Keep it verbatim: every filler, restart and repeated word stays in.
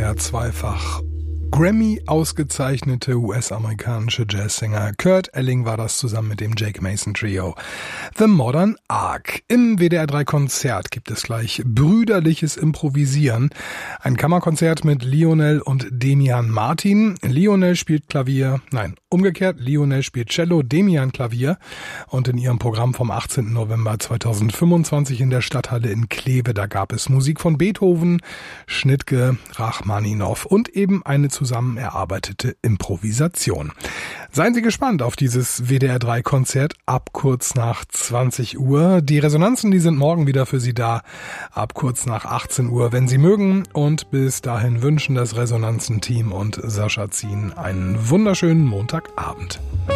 der zweifach Grammy ausgezeichnete U S-amerikanische Jazzsänger Kurt Elling war das zusammen mit dem Jake Mason Trio. The Modern Ark. Im W D R drei Konzert gibt es gleich brüderliches Improvisieren. Ein Kammerkonzert mit Lionel und Demian Martin. Lionel spielt Klavier, nein, umgekehrt, Lionel spielt Cello, Demian Klavier. Und in ihrem Programm vom achtzehnten November zweitausendfünfundzwanzig in der Stadthalle in Kleve, da gab es Musik von Beethoven, Schnittke, Rachmaninow und eben eine zusammen erarbeitete Improvisation. Seien Sie gespannt auf dieses W D R drei Konzert ab kurz nach zwanzig Uhr. Die Resonanzen, die sind morgen wieder für Sie da, ab kurz nach achtzehn Uhr, wenn Sie mögen. Und bis dahin wünschen das Resonanzen-Team und Sascha Zien einen wunderschönen Montagabend.